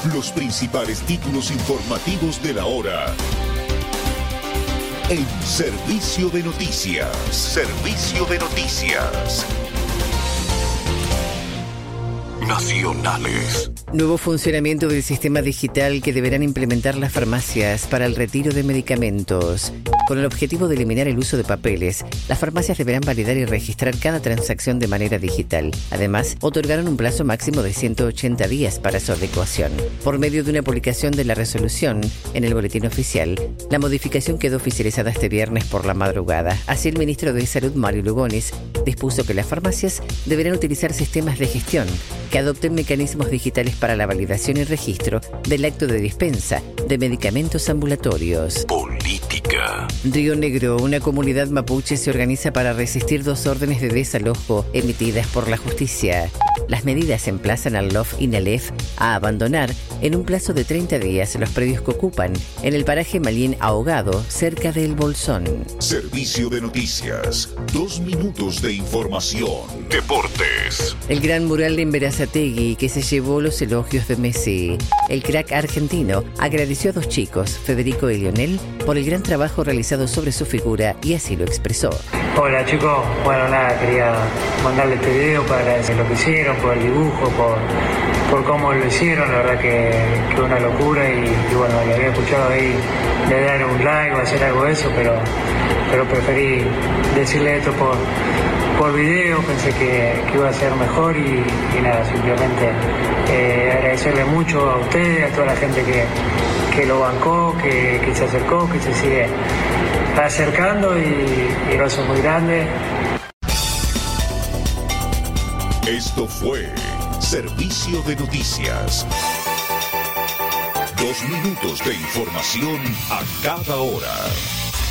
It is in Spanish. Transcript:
Los principales títulos informativos de la hora. En Servicio de Noticias. Servicio de Noticias. Nacionales. Nuevo funcionamiento del sistema digital que deberán implementar las farmacias para el retiro de medicamentos. Con el objetivo de eliminar el uso de papeles, las farmacias deberán validar y registrar cada transacción de manera digital. Además, otorgaron un plazo máximo de 180 días para su adecuación. Por medio de una publicación de la resolución en el boletín oficial, la modificación quedó oficializada este viernes por la madrugada. Así, el ministro de Salud, Mario Lugones, dispuso que las farmacias deberán utilizar sistemas de gestión que adopten mecanismos digitales para la validación y registro del acto de dispensa de medicamentos ambulatorios. Política. Río Negro, una comunidad mapuche, se organiza para resistir 2 órdenes de desalojo emitidas por la justicia. Las medidas emplazan al LOF y NALEF a abandonar en un plazo de 30 días los predios que ocupan en el paraje Malín Ahogado, cerca del Bolsón. Servicio de Noticias. 2 minutos de información. Deportes. El gran mural de Berazategui, que se llevó los elogios de Messi. El crack argentino agradeció a 2 chicos, Federico y Lionel, por el gran trabajo realizado sobre su figura y así lo expresó. Hola chicos, bueno nada, quería mandarle este video para agradecer lo que hicieron, por el dibujo, por cómo lo hicieron, la verdad que una locura y bueno, le había escuchado ahí de dar un like o hacer algo de eso, pero preferí decirle esto por video, pensé que iba a ser mejor y nada, simplemente agradecerle mucho a ustedes, a toda la gente que lo bancó, que se acercó, que se sigue acercando y lo hace muy grande. Esto fue Servicio de Noticias. 2 minutos de información a cada hora.